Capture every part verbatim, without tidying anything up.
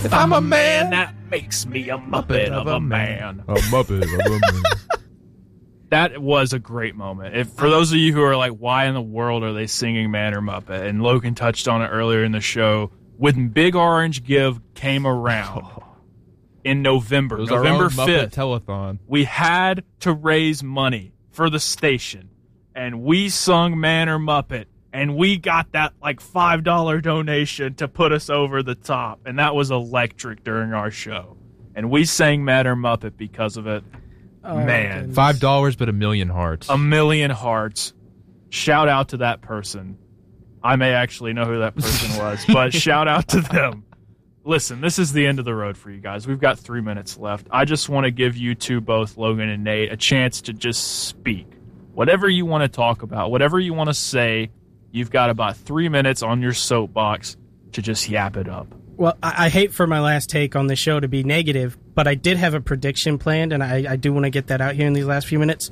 If I'm a man, that makes me a Muppet of a man. A Muppet of a man. That was a great moment. If for those of you who are like, why in the world are they singing Man or Muppet? And Logan touched on it earlier in the show. When Big Orange Give came around in November, November fifth, telethon. We had to raise money for the station, and we sung Man or Muppet, and we got that like five dollars donation to put us over the top, and that was electric during our show. And we sang Man or Muppet because of it. Oh, Man. Five dollars, but a million hearts. A million hearts. Shout out to that person. I may actually know who that person was, but shout out to them. Listen, this is the end of the road for you guys. We've got three minutes left. I just want to give you two, both Logan and Nate, a chance to just speak. Whatever you want to talk about, whatever you want to say, you've got about three minutes on your soapbox to just yap it up. Well, I, I hate for my last take on the show to be negative, but I did have a prediction planned, and I, I do want to get that out here in these last few minutes.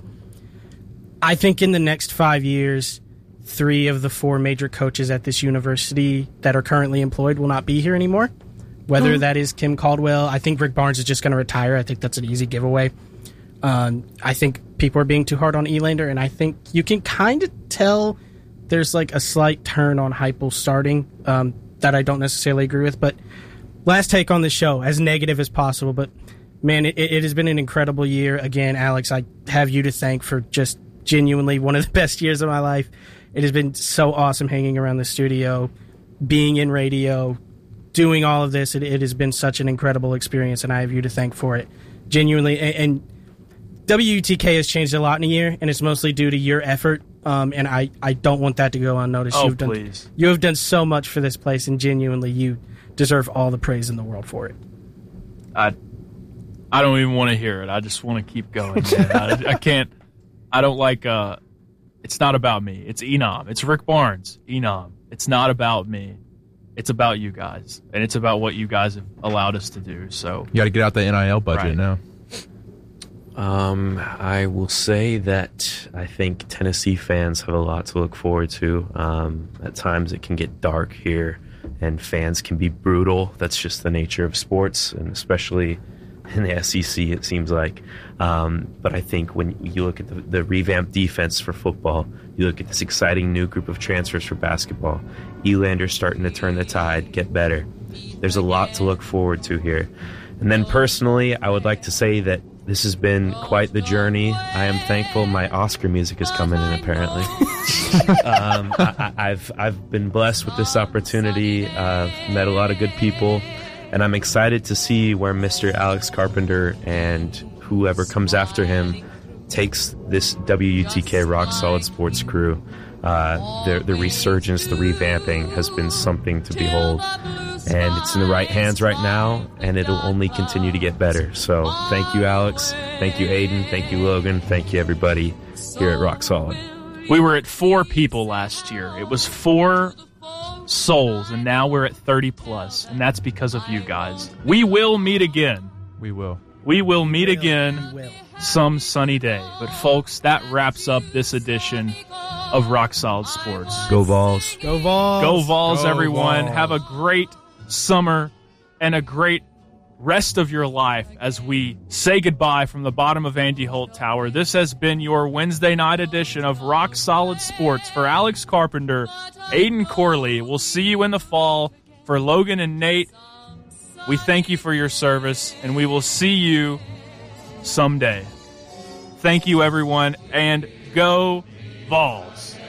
I think in the next five years, three of the four major coaches at this university that are currently employed will not be here anymore. Whether that is Kim Caldwell, I think Rick Barnes is just going to retire. I think that's an easy giveaway. Um, I think people are being too hard on Elander, and I think you can kind of tell there's like a slight turn on Heupel starting um, that I don't necessarily agree with. But last take on the show, as negative as possible. But, man, it, it has been an incredible year. Again, Alex, I have you to thank for just genuinely one of the best years of my life. It has been so awesome hanging around the studio, being in radio, doing all of this. It, it has been such an incredible experience, and I have you to thank for it. Genuinely. And, and W U T K has changed a lot in a year, and it's mostly due to your effort, um, and I, I don't want that to go unnoticed. Oh, You've done, please. You have done so much for this place, and genuinely you deserve all the praise in the world for it. I I don't even want to hear it. I just want to keep going, man. I, I can't. I don't like... Uh, it's not about me. It's Enom. It's Rick Barnes. Enom. It's not about me. It's about you guys, and it's about what you guys have allowed us to do. So you got to get out the N I L budget right. now. Um, I will say that I think Tennessee fans have a lot to look forward to. Um, at times it can get dark here, and fans can be brutal. That's just the nature of sports, and especially in the S E C, it seems like. Um, but I think when you look at the, the revamped defense for football, you look at this exciting new group of transfers for basketball, Elander's starting to turn the tide, get better. There's a lot to look forward to here. And then personally, I would like to say that this has been quite the journey. I am thankful my Oscar music is coming in, apparently. um, I, I've I've been blessed with this opportunity. Uh, I've met a lot of good people, and I'm excited to see where Mister Alex Carpenter and whoever comes after him takes this W U T K Rock Solid Sports crew. Uh, the, the resurgence, the revamping has been something to behold. And it's in the right hands right now, and it'll only continue to get better. So thank you, Alex. Thank you, Aiden. Thank you, Logan. Thank you, everybody here at Rock Solid. We were at four people last year. It was four souls, and now we're at thirty plus, and that's because of you guys. We will meet again. We will. We will meet We will. again We will. some sunny day. But, folks, that wraps up this edition of Rock Solid Sports. Go Vols. Go Vols. Go Vols, Go everyone. Vols. Have a great summer and a great rest of your life as we say goodbye from the bottom of Andy Holt Tower. This has been your Wednesday night edition of Rock Solid Sports. For Alex Carpenter, Aiden Corley, we'll see you in the fall. For Logan and Nate, we thank you for your service, and we will see you someday. Thank you, everyone, and go Vols.